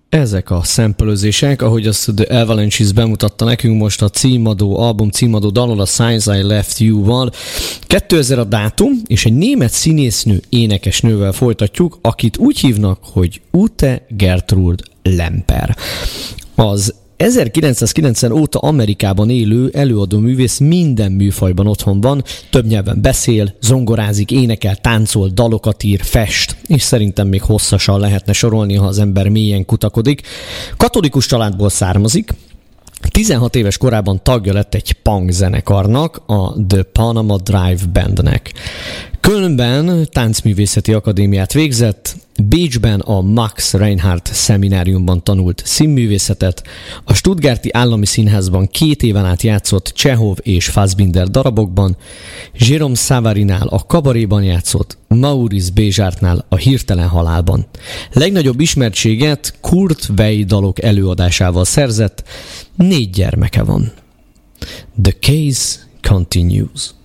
Ezek a szempelőzések, ahogy azt The Avalanches bemutatta nekünk most a album címadó dallal, a Signs I Left You-val. 2000 a dátum, és egy német színésznő énekesnővel folytatjuk, akit úgy hívnak, hogy Ute Gertrud Lemper. Az 1990 óta Amerikában élő előadóművész minden műfajban otthon van, több nyelven beszél, zongorázik, énekel, táncol, dalokat ír, fest, és szerintem még hosszasan lehetne sorolni, ha az ember mélyen kutakodik. Katolikus családból származik, 16 éves korában tagja lett egy punk zenekarnak, a The Panama Drive Bandnek. Kölnben táncművészeti akadémiát végzett, Bécsben a Max Reinhardt szemináriumban tanult színművészetet, a Stuttgarti Állami Színházban 2 éven át játszott Csehov és Fassbinder darabokban, Jérôme Savarinál a Kabaréban játszott, Maurice Béjártnál a Hirtelen halálban. Legnagyobb ismertséget Kurt Weill dalok előadásával szerzett, 4 gyermeke van. The case continues.